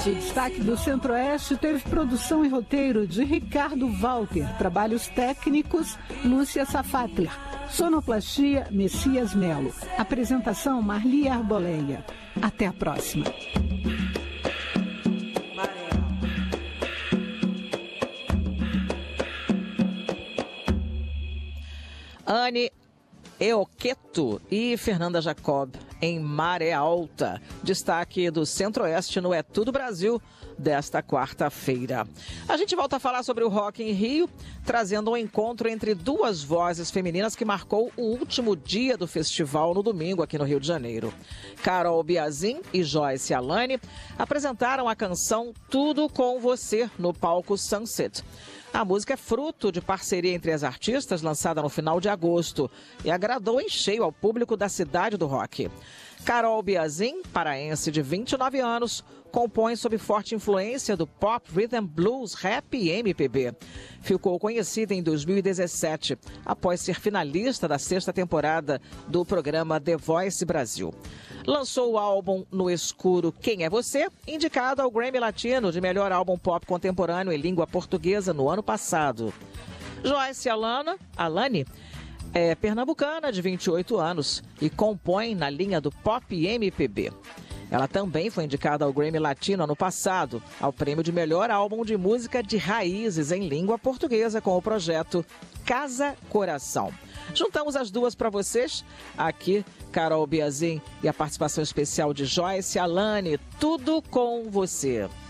O destaque do Centro-Oeste teve produção e roteiro de Ricardo Walter, trabalhos técnicos Lúcia Safatler, sonoplastia Messias Melo, apresentação Marli Arboleia. Até a próxima. Anne Eoqueto e Fernanda Jacob em Maré Alta. Destaque do Centro-Oeste no É Tudo Brasil desta quarta-feira. A gente volta a falar sobre o Rock em Rio, trazendo um encontro entre duas vozes femininas que marcou o último dia do festival no domingo aqui no Rio de Janeiro. Carol Biazin e Joyce Alane apresentaram a canção Tudo Com Você no palco Sunset. A música é fruto de parceria entre as artistas, lançada no final de agosto, e agradou em cheio ao público da cidade do rock. Carol Biazin, paraense de 29 anos, compõe sob forte influência do pop, rhythm, blues, rap e MPB. Ficou conhecida em 2017, após ser finalista da 6ª temporada do programa The Voice Brasil. Lançou o álbum No Escuro Quem é Você, indicado ao Grammy Latino de melhor álbum pop contemporâneo em língua portuguesa no ano passado. Joyce Alane é pernambucana de 28 anos e compõe na linha do pop e MPB. Ela também foi indicada ao Grammy Latino ano passado, ao prêmio de melhor álbum de música de raízes em língua portuguesa com o projeto Casa Coração. Juntamos as duas para vocês, aqui Carol Biazin e a participação especial de Joyce Alane, Tudo Com Você.